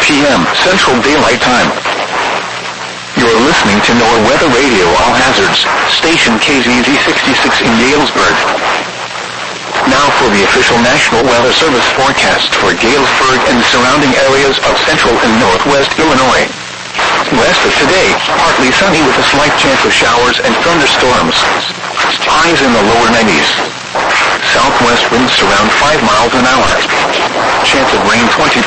p.m. Central Daylight Time. You're listening to NOAA Weather Radio All Hazards, station KZZ 66 in Galesburg. Now for the official National Weather Service forecast for Galesburg and surrounding areas of central and northwest Illinois. West of today, partly sunny with a slight chance of showers and thunderstorms. Highs in the lower 90s. Southwest winds around 5 miles an hour. Chance of rain 20%.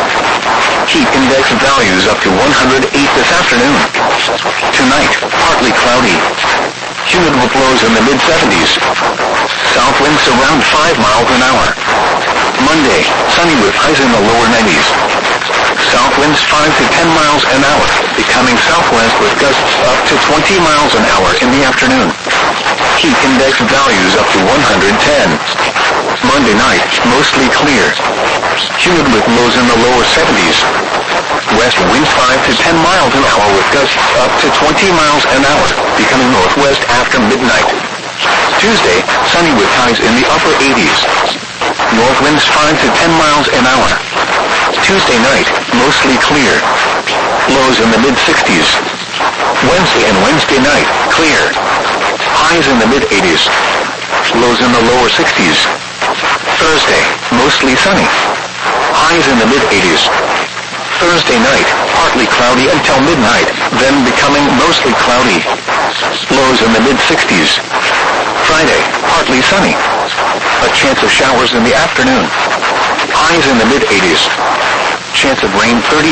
Heat index values up to 108 this afternoon. Tonight, partly cloudy. Humid with lows in the mid-70s. South winds around 5 miles an hour. Monday, sunny with highs in the lower 90s. South winds 5 to 10 miles an hour, becoming southwest with gusts up to 20 miles an hour in the afternoon. Heat index values up to 110. Monday night, mostly clear. Humid with lows in the lower 70s. West winds 5 to 10 miles an hour with gusts up to 20 miles an hour, becoming northwest after midnight. Tuesday, sunny with highs in the upper 80s. North winds 5 to 10 miles an hour. Tuesday night, mostly clear. Lows in the mid-60s. Wednesday and Wednesday night, clear. Highs in the mid-80s. Lows in the lower 60s. Thursday, mostly sunny. Highs in the mid-80s. Thursday night, partly cloudy until midnight, then becoming mostly cloudy. Lows in the mid-60s. Friday, partly sunny. A chance of showers in the afternoon. Highs in the mid-80s. Chance of rain 30%.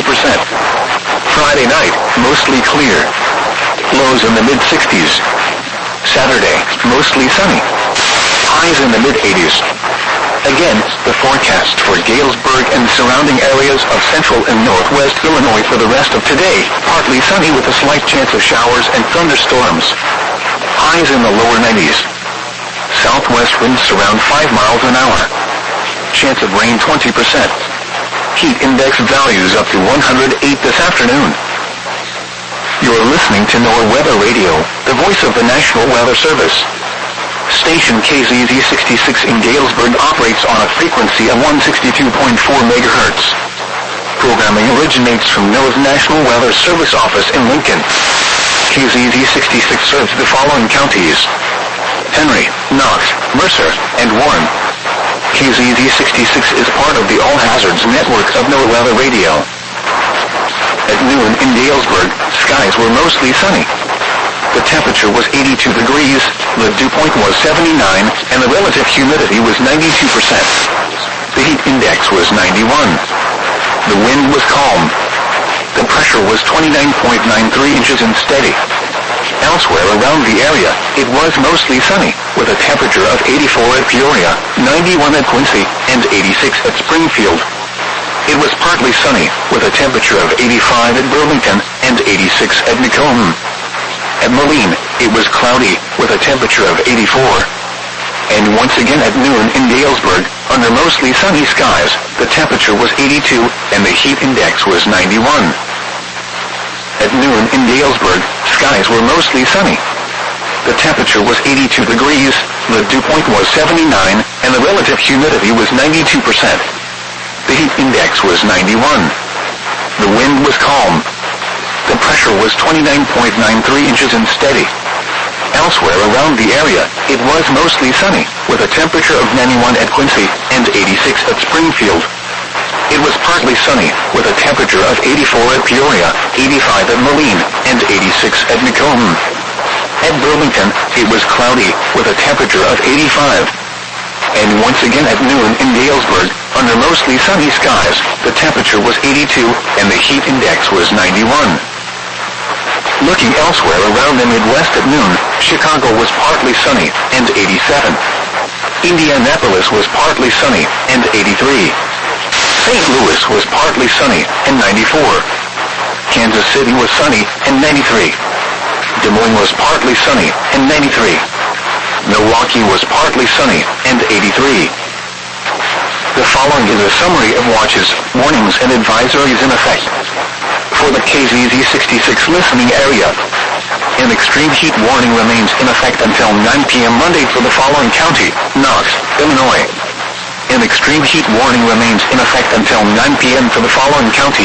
Friday night, mostly clear. Lows in the mid-60s. Saturday, mostly sunny. Highs in the mid-80s. Again, the forecast for Galesburg and surrounding areas of central and northwest Illinois for the rest of today, partly sunny with a slight chance of showers and thunderstorms. Highs in the lower 90s. Southwest winds around 5 miles an hour. Chance of rain 20%. Heat index values up to 108 this afternoon. You're listening to NOAA Weather Radio, the voice of the National Weather Service. Station KZZ 66 in Galesburg operates on a frequency of 162.4 MHz. Programming originates from NOAA's National Weather Service office in Lincoln. KZZ 66 serves the following counties: Henry, Knox, Mercer, and Warren. KZZ 66 is part of the All Hazards network of NOAA Weather Radio. At noon in Galesburg, skies were mostly sunny. The temperature was 82 degrees, the dew point was 79, and the relative humidity was 92%. The heat index was 91. The wind was calm. The pressure was 29.93 inches and steady. Elsewhere around the area, it was mostly sunny, with a temperature of 84 at Peoria, 91 at Quincy, and 86 at Springfield. It was partly sunny, with a temperature of 85 at Burlington and 86 at Macomb. At Moline, it was cloudy, with a temperature of 84. And once again at noon in Galesburg, under mostly sunny skies, the temperature was 82 and the heat index was 91. At noon in Galesburg, skies were mostly sunny. The temperature was 82 degrees, the dew point was 79, and the relative humidity was 92%. The heat index was 91. The wind was calm. The pressure was 29.93 inches and steady. Elsewhere around the area, it was mostly sunny, with a temperature of 91 at Quincy and 86 at Springfield. It was partly sunny, with a temperature of 84 at Peoria, 85 at Moline, and 86 at Macomb. At Burlington, it was cloudy, with a temperature of 85. And once again at noon in Galesburg, under mostly sunny skies, the temperature was 82 and the heat index was 91. Looking elsewhere around the Midwest at noon, Chicago was partly sunny and 87. Indianapolis was partly sunny and 83. St. Louis was partly sunny and 94. Kansas City was sunny and 93. Des Moines was partly sunny and 93. Milwaukee was partly sunny and 83. The following is a summary of watches, warnings, and advisories in effect. For the KZZ 66 listening area, an extreme heat warning remains in effect until 9 p.m. Monday for the following county: Knox, Illinois. An extreme heat warning remains in effect until 9 p.m. for the following county: